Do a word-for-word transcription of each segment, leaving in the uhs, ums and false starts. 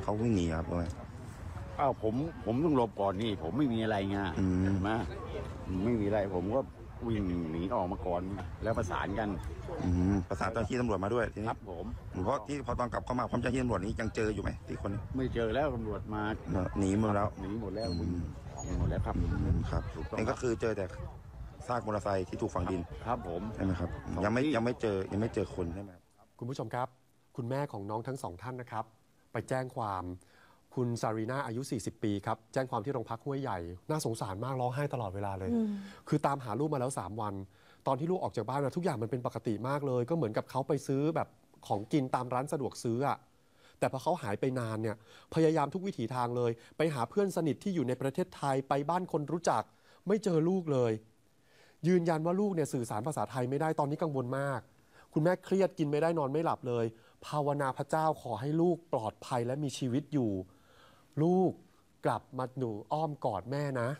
เขาวิ่งหนีครับว่าอ้าวผมผมต้องหลบก่อนนี่ผมไม่มีอะไรไงเห็นไหมไม่มีอะไรผมก็วิ่งหนีออกมาก่อนแล้วประสานกันประสานเจ้าหน้าที่ตำรวจมาด้วยทีนี้ครับผมเพราะที่พอตอนกลับเข้ามาพร้อมเจ้าหน้าที่ตำรวจนี้ยังเจออยู่ไหมที่คนนี้ไม่เจอแล้วตำรวจมาหนีหมดแล้วหนีหมดแล้ววิ่งหมดแล้วครับครับนี่ก็คือเจอแต่ซากมอเตอร์ไซค์ที่ถูกฝังดินครับผมใช่ไหมครับยังไม่ยังไม่เจอยังไม่เจอคนใช่ไหมคุณผู้ชมครับคุณแม่ของน้องทั้งสองท่านนะครับไปแจ้งความคุณซารีนาอายุสี่สิบปีครับแจ้งความที่โรงพักห้วยใหญ่น่าสงสารมากร้องไห้ตลอดเวลาเลยคือตามหาลูกมาแล้วสามวันตอนที่ลูกออกจากบ้านนะทุกอย่างมันเป็นปกติมากเลยก็เหมือนกับเขาไปซื้อแบบของกินตามร้านสะดวกซื้ออะแต่พอเขาหายไปนานเนี่ยพยายามทุกวิถีทางเลยไปหาเพื่อนสนิทที่อยู่ในประเทศไทยไปบ้านคนรู้จักไม่เจอลูกเลยยืนยันว่าลูกเนี่ยสื่อสารภาษาไทยไม่ได้ตอนนี้กังวลมากคุณแม่เครียดกินไม่ได้นอนไม่หลับเลยภาวนาพระเจ้าขอให้ลูกปลอดภัยและมีชีวิตอยู่ลูกกลับมาหนูอ้อมกอดแม่นะ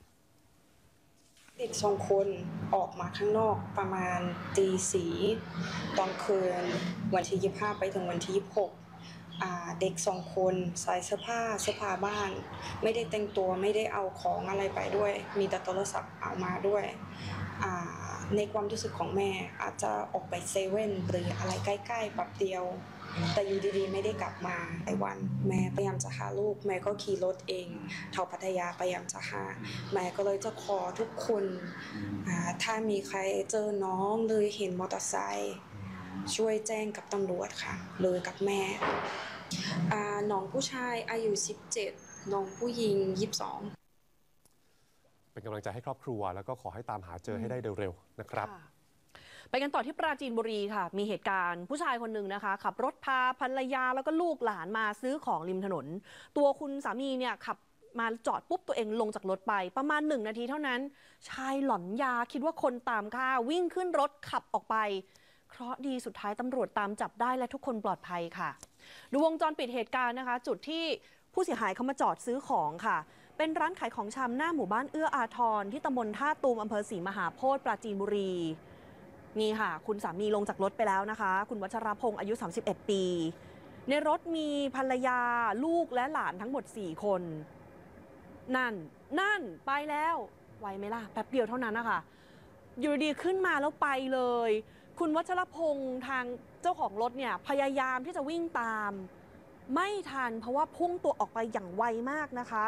เด็กสองคนออกมาข้างนอกประมาณตีสี่ตอนคืนวันที่ยี่สิบห้าไปถึงวันที่ยี่สิบหกเด็กสองคนใส่เสื้อผ้าเสื้อผ้าบ้านไม่ได้แต่งตัวไม่ได้เอาของอะไรไปด้วยมีแต่โทรศัพท์เอามาด้วยในความรู้สึกของแม่อาจจะออกไปเซเว่นหรืออะไรใกล้ๆแบบเดียวแต่อยู่ดีๆไม่ได้กลับมาไต้หวันแม่พยายามจะหาลูกแม่ก็ขี่รถเองเท่าพัทยาพยายามจะหาแม่ก็เลยจะขอทุกคนถ้ามีใครเจอน้องเลยเห็นมอเตอร์ไซค์ช่วยแจ้งกับตำรวจค่ะเลยกับแม่น้องผู้ชายอายุสิบเจ็ดน้องผู้หญิงยี่สิบสองเป็นกำลังใจให้ครอบครัวแล้วก็ขอให้ตามหาเจอให้ได้เร็วๆนะครับไปกันต่อที่ปราจีนบุรีค่ะมีเหตุการณ์ผู้ชายคนหนึ่งนะคะขับรถพาภรรยาแล้วก็ลูกหลานมาซื้อของริมถนนตัวคุณสามีเนี่ยขับมาจอดปุ๊บตัวเองลงจากรถไปประมาณหนึ่งนาทีเท่านั้นชายหลอนยาคิดว่าคนตามฆ่าวิ่งขึ้นรถขับออกไปเคราะห์ดีสุดท้ายตำรวจตามจับได้และทุกคนปลอดภัยค่ะดูวงจรปิดเหตุการณ์นะคะจุดที่ผู้เสียหายเขามาจอดซื้อของค่ะเป็นร้านขายของชำหน้าหมู่บ้านเอื้ออาทรที่ตำบลท่าตูมอำเภอศรีมหาโพธิ์ปราจีนบุรีนี่ค่ะคุณสามีลงจากรถไปแล้วนะคะคุณวัชรพงศ์อายุสามสิบเอ็ดปีในรถมีภรรยาลูกและหลานทั้งหมดสี่คนนั่นนั่นไปแล้วไวไหมล่ะแป๊บเดียวเท่านั้นนะคะอยู่ดีขึ้นมาแล้วไปเลยคุณวัชรพงศ์ทางเจ้าของรถเนี่ยพยายามที่จะวิ่งตามไม่ทันเพราะว่าพุ่งตัวออกไปอย่างไวมากนะคะ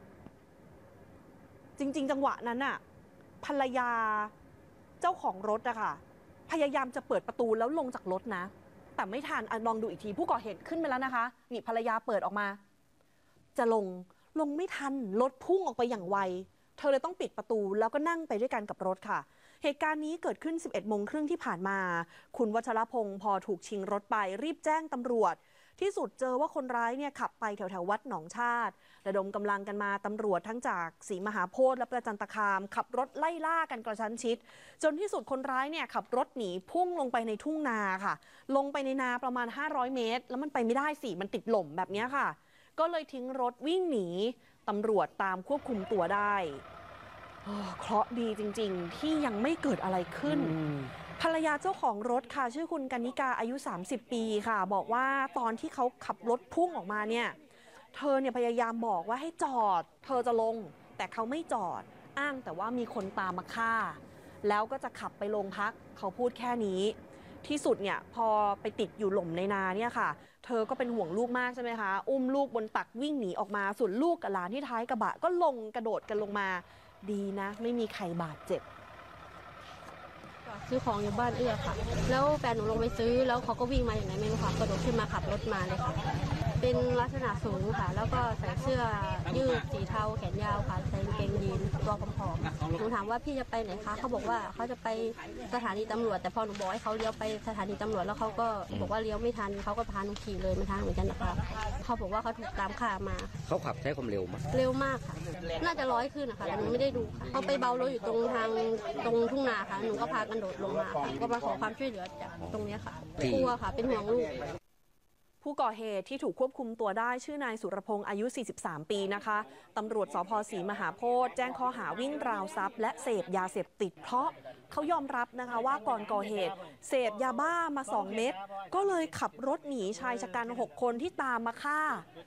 จริงๆจังหวะนั้นน่ะภรรยาเจ้าของรถอะค่ะพยายามจะเปิดประตูแล้วลงจากรถนะแต่ไม่ทันลองดูอีกทีผู้ก่อเหตุขึ้นไปแล้วนะคะนี่ภรรยาเปิดออกมาจะลงลงไม่ทันรถพุ่งออกไปอย่างไวเธอเลยต้องปิดประตูแล้วก็นั่งไปด้วยกันกับรถค่ะเหตุการณ์นี้เกิดขึ้น สิบเอ็ดโมงครึ่งที่ผ่านมาคุณวัชรพงศ์พอถูกชิงรถไปรีบแจ้งตำรวจที่สุดเจอว่าคนร้ายเนี่ยขับไปแถวแถววัดหนองชาติระดมกำลังกันมาตำรวจทั้งจากศรีมหาโพธิ์และประจันตคามขับรถไล่ล่ากันกระชั้นชิดจนที่สุดคนร้ายเนี่ยขับรถหนีพุ่งลงไปในทุ่งนาค่ะลงไปในนาประมาณห้าร้อยเมตรแล้วมันไปไม่ได้สิมันติดหล่มแบบนี้ค่ะก็เลยทิ้งรถวิ่งหนีตำรวจตามควบคุมตัวได้เคราะห์ดีจริงๆที่ยังไม่เกิดอะไรขึ้นภรรยาเจ้าของรถค่ะชื่อคุณกนิกาอายุสามสิบปีค่ะบอกว่าตอนที่เขาขับรถพุ่งออกมาเนี่ยเธอเนี่ยพยายามบอกว่าให้จอดเธอจะลงแต่เขาไม่จอดอ้างแต่ว่ามีคนตามมาฆ่าแล้วก็จะขับไปโรงพักเขาพูดแค่นี้ที่สุดเนี่ยพอไปติดอยู่หล่มในนาเนี่ยค่ะเธอก็เป็นห่วงลูกมากใช่ไหมคะอุ้มลูกบนตักวิ่งหนีออกมาส่วนลูกกับหลานที่ท้ายกระบะก็ลงกระโดดกันลงมาดีนะไม่มีใครบาดเจ็บซื้อของอยู่บ้านเอื้อค่ะแล้วแฟนหนูลงไปซื้อแล้วเขาก็วิ่งมาอย่างไรไม่รู้ค่ะกระโดดขึ้นมาขับรถมาเลยค่ะเป็นลักษณะสูงค่ะแล้วก็ใส่เสื้อยืดสีเทาแขนยาวค่ะใส่กางเกงยีนตัวผอมๆหนูถามว่าพี่จะไปไหนคะเขาบอกว่าเขาจะไปสถานีตำรวจแต่พอหนูบอกให้เขาเลี้ยวไปสถานีตำรวจแล้วเขาก็บอกว่าเลี้ยวไม่ทันเขาก็พาหนูขี่เลยไม่ทันเหมือนกันนะคะเขาบอกว่าเขาถูกตามฆ่ามาเขาขับใช้ความเร็วมั้ยเร็วมากค่ะน่าจะร้อยขึ้นนะคะแต่หนูไม่ได้ดูค่ะเขาไปเบารถอยู่ตรงทางตรงทุ่งนาค่ะหนูก็พากันโดดลงมาก็มาขอความช่วยเหลือจากตรงนี้ค่ะกลัวค่ะเป็นห่วงลูกผู้ก่อเหตุที่ถูกควบคุมตัวได้ชื่อนายสุรพงศ์อายุสี่สิบสามปีนะคะตำรวจสภ.ศรีมหาโพธิ์แจ้งข้อหาวิ่งราวทรัพย์และเสพยาเสพติดเพราะเขายอมรับนะคะว่าก่อนก่อเหตุเสพยาบ้ามาสองเม็ดก็เลยขับรถหนีชายชะกันหกคนที่ตามมาฆ่า